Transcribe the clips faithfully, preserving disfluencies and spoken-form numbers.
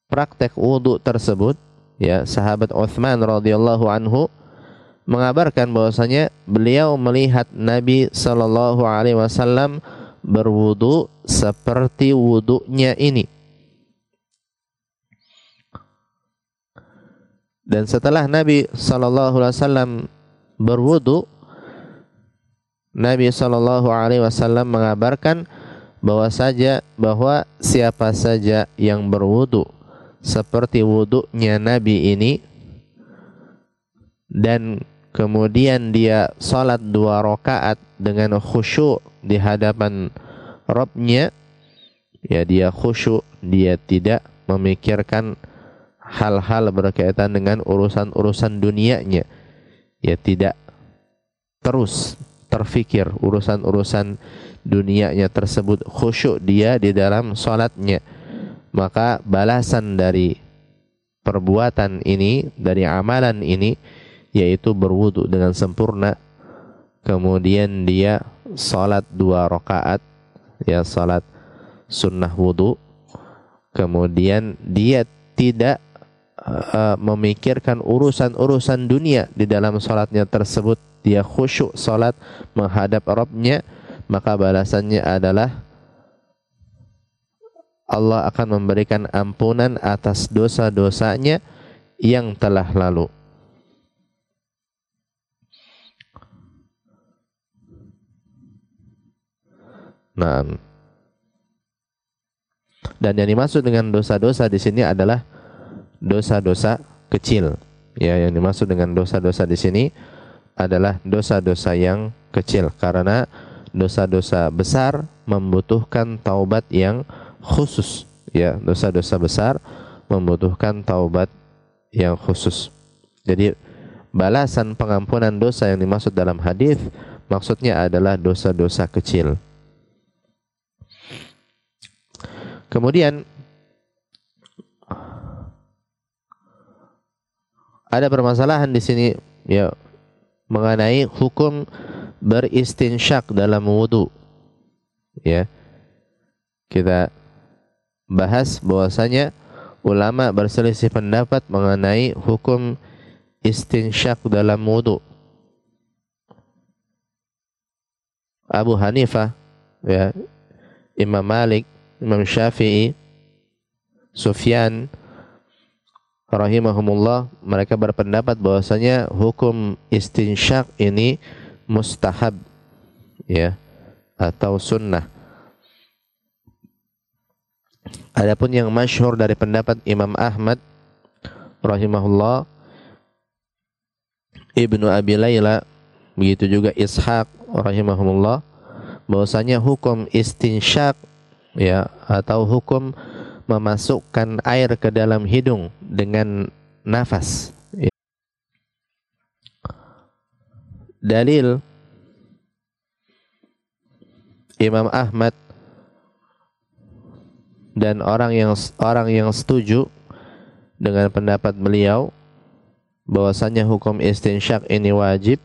praktek wudu tersebut, ya, sahabat Utsman radhiyallahu anhu mengabarkan bahwasanya beliau melihat Nabi sallallahu alaihi wasallam berwudu seperti wudunya ini. Dan setelah Nabi sallallahu alaihi wasallam berwudu, Nabi sallallahu alaihi wasallam mengabarkan bahwa saja bahwa siapa saja yang berwudu seperti wudunya Nabi ini dan kemudian dia salat dua rakaat dengan khusyuk di hadapan Rabb-nya, ya, dia khusyuk, dia tidak memikirkan hal-hal berkaitan dengan urusan-urusan dunianya, ya, tidak terus terfikir urusan-urusan dunianya tersebut, khusyuk dia di dalam salatnya, maka balasan dari perbuatan ini, dari amalan ini, yaitu berwudu dengan sempurna, kemudian dia salat dua rakaat, ya, salat sunnah wudu, kemudian dia tidak uh, memikirkan urusan-urusan dunia di dalam salatnya tersebut, dia khusyuk salat menghadap Rabb-nya, maka balasannya adalah Allah akan memberikan ampunan atas dosa-dosanya yang telah lalu. Nah, dan yang dimaksud dengan dosa-dosa di sini adalah dosa-dosa kecil. Ya, yang dimaksud dengan dosa-dosa di sini adalah dosa-dosa yang kecil, karena dosa-dosa besar membutuhkan taubat yang khusus. Ya, dosa-dosa besar membutuhkan taubat yang khusus. Jadi balasan pengampunan dosa yang dimaksud dalam hadis maksudnya adalah dosa-dosa kecil. Kemudian ada permasalahan di sini, ya, mengenai hukum beristinsyak dalam wudu. Ya, kita bahas bahwasanya ulama berselisih pendapat mengenai hukum istinsyak dalam wudu. Abu Hanifah, ya, Imam Malik, Imam Syafi'i, Sufyan rahimahumullah, mereka berpendapat bahwasanya hukum istinsyak ini mustahab, ya, atau sunnah. Adapun yang masyhur dari pendapat Imam Ahmad rahimahullah, Ibnu Abi Layla, begitu juga Ishaq rahimahumullah, bahwasanya hukum istinsyak, ya, atau hukum memasukkan air ke dalam hidung dengan nafas, ya. Dalil Imam Ahmad dan orang yang orang yang setuju dengan pendapat beliau bahwasanya hukum istinsyak ini wajib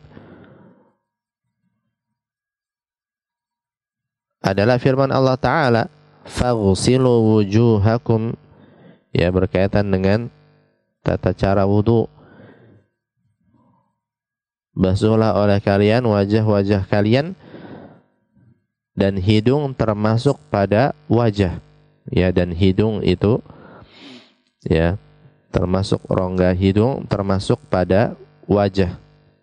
adalah firman Allah Ta'ala, faghsilu wujuhakum, ya, berkaitan dengan tata cara wudu. Basuhlah oleh kalian wajah-wajah kalian, dan hidung termasuk pada wajah, ya, dan hidung itu, ya, termasuk rongga hidung termasuk pada wajah.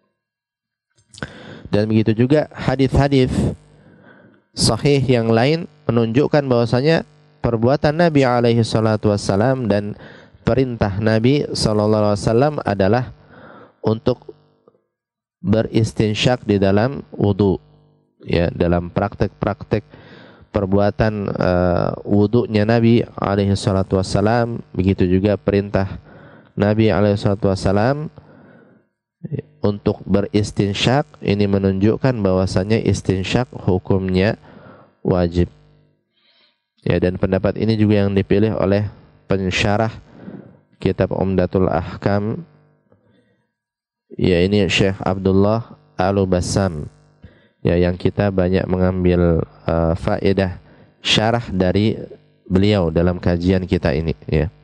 Dan begitu juga hadis-hadis sahih yang lain menunjukkan bahwasanya perbuatan Nabi alaihi salatu wassalam dan perintah Nabi sallallahu alaihi wasallam adalah untuk beristinsyak di dalam wudu, ya, dalam praktek-praktek perbuatan uh, wudunya Nabi alaihi salatu wassalam. Begitu juga perintah Nabi alaihi salatu wassalam untuk beristinsyak, ini menunjukkan bahwasanya istinsyak hukumnya wajib. Ya, dan pendapat ini juga yang dipilih oleh pensyarah kitab Umdatul Ahkam, ya, ini Syekh Abdullah Al-Bassam, ya, yang kita banyak mengambil uh, faedah syarah dari beliau dalam kajian kita ini, ya.